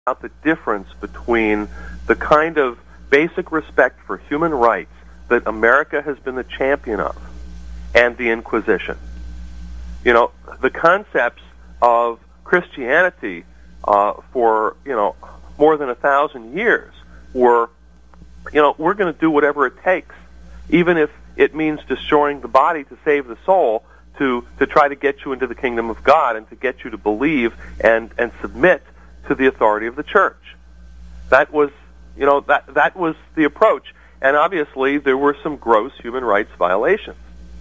about the difference between the kind of basic respect for human rights that America has been the champion of and the Inquisition. You know, the concepts of Christianity for, more than 1,000 years were, we're going to do whatever it takes, even if it means destroying the body to save the soul, to try to get you into the kingdom of God and to get you to believe and submit to the authority of the church. That was, that was the approach. And obviously there were some gross human rights violations.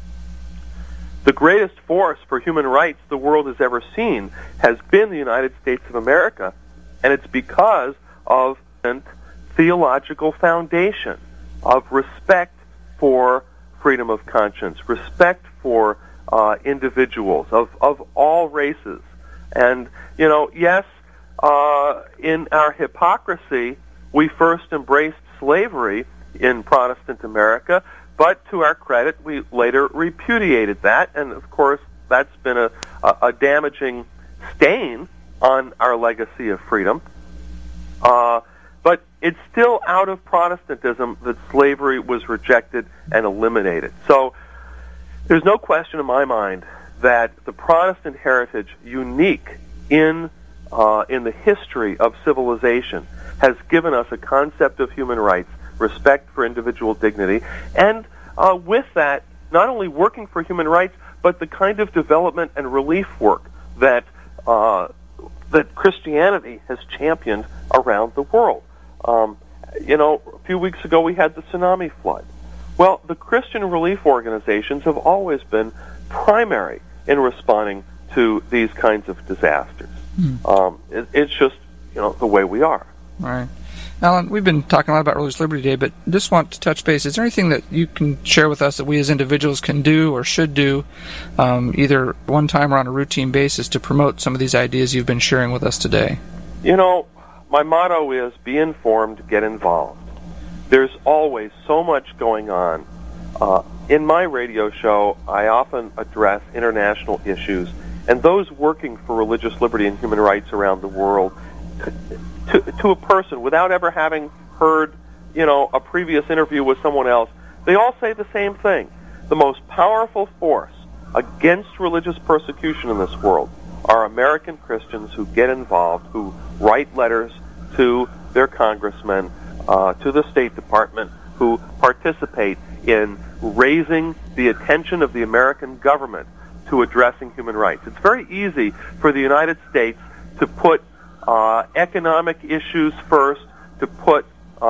The greatest force for human rights the world has ever seen has been the United States of America, and it's because of a theological foundation of respect for freedom of conscience, respect for individuals of all races. And, yes, in our hypocrisy, we first embraced slavery in Protestant America, but to our credit, we later repudiated that, and of course, that's been a damaging stain on our legacy of freedom. But it's still out of Protestantism that slavery was rejected and eliminated. So there's no question in my mind that the Protestant heritage, unique in the history of civilization, has given us a concept of human rights, respect for individual dignity, and with that, not only working for human rights, but the kind of development and relief work that that Christianity has championed around the world. A few weeks ago we had the tsunami flood. Well, the Christian relief organizations have always been primary in responding to these kinds of disasters. It's just, the way we are. All right. Alan, we've been talking a lot about Religious Liberty Day, but just want to touch base. Is there anything that you can share with us that we as individuals can do or should do, either one time or on a routine basis, to promote some of these ideas you've been sharing with us today? My motto is be informed, get involved. There's always so much going on. In my radio show, I often address international issues, and those working for religious liberty and human rights around the world, to a person, without ever having heard, a previous interview with someone else, they all say the same thing. The most powerful force against religious persecution in this world are American Christians who get involved, who write letters to their congressmen, to the State Department, who participate in raising the attention of the American government to addressing human rights. It's very easy for the United States to put economic issues first, to put,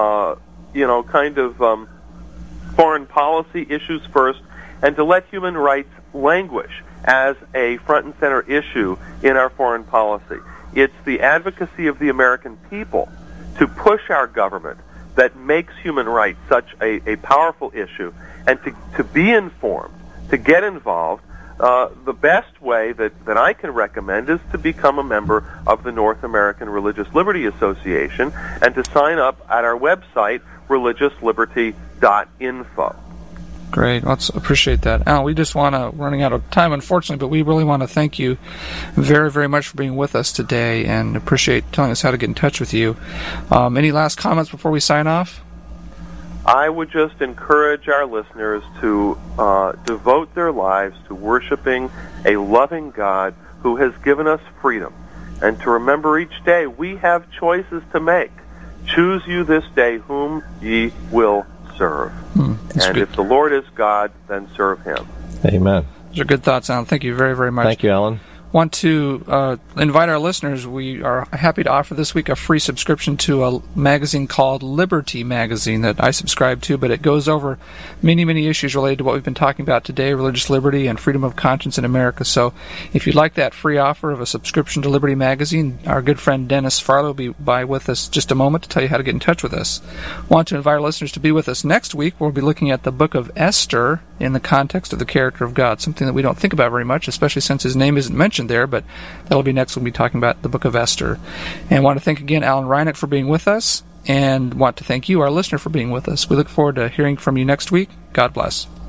foreign policy issues first, and to let human rights languish as a front and center issue in our foreign policy. It's the advocacy of the American people to push our government that makes human rights such a powerful issue, and to be informed, to get involved. The best way that I can recommend is to become a member of the North American Religious Liberty Association and to sign up at our website, religiousliberty.info. Great. Let's appreciate that. Al, we just running out of time, unfortunately, but we really want to thank you very, very much for being with us today and appreciate telling us how to get in touch with you. Any last comments before we sign off? I would just encourage our listeners to devote their lives to worshiping a loving God who has given us freedom, and to remember each day we have choices to make. Choose you this day whom ye will serve. And if the Lord is God, then serve Him. Amen. Those are good thoughts, Alan. Thank you very, very much. Thank you, Alan. Want to invite our listeners. We are happy to offer this week a free subscription to a magazine called Liberty Magazine that I subscribe to, but it goes over many, many issues related to what we've been talking about today, religious liberty and freedom of conscience in America. So if you'd like that free offer of a subscription to Liberty Magazine, our good friend Dennis Farlow will be by with us just a moment to tell you how to get in touch with us. Want to invite our listeners to be with us next week. We'll be looking at the book of Esther in the context of the character of God, something that we don't think about very much, especially since his name isn't mentioned there, but that'll be next. We'll be talking about the book of Esther. And I want to thank again Alan Reinach for being with us, and want to thank you, our listener, for being with us. We look forward to hearing from you next week. God bless.